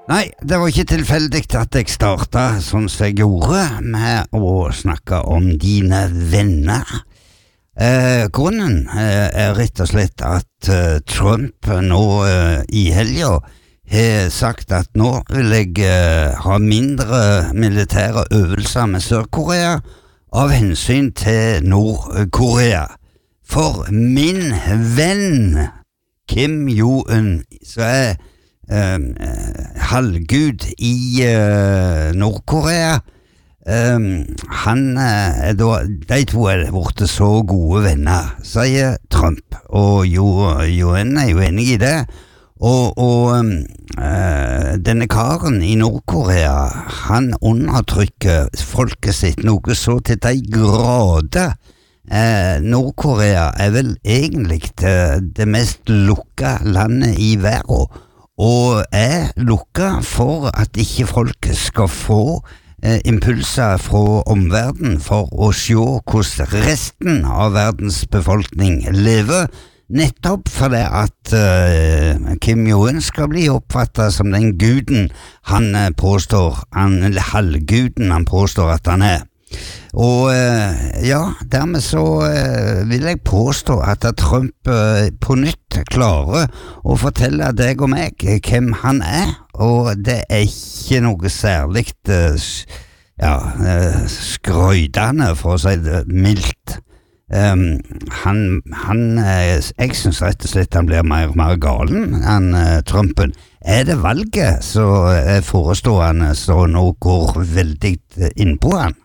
Nei, det var ikke tilfeldig at jeg startet sånn som jeg gjorde med å snakke om dine venner. Grunnen er rett og slett at Trump nå i helgen har sagt at nå vil jeg ha mindre militære øvelser med Sør-Korea av hensyn til Nord-Korea. For min venn Kim Jong-un, så er halvgud i Nord-Korea, han de to er borte så gode venner, sier Trump, og UN er jo enig i det, og denne karen i Nord-Korea, han undertrykker folket sitt noe så til de grader. Nord-Korea er vel egentlig det mest lukka landet i verden, og er lukka for at ikke folk skal få impulser fra omverdenen for å se hvordan resten av verdens befolkning lever, nettopp fordi at Kim Jong-un skal bli oppfattet som den guden han påstår, halvguden han påstår at han er. Og ja, dermed så vil jeg påstå at Trump på nytt klarer å fortelle deg og meg hvem han er, og det er ikke noe særlig skrøydende, for å si det mildt. Jeg synes rett og slett han blir mer og mer galen enn Trumpen. Er det valget så forestående så nå går veldig inn på han?